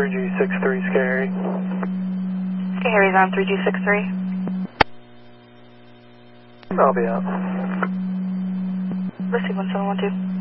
3G63, Scary. Okay, Harry's on 3G63. I'll be out. Receive 1712.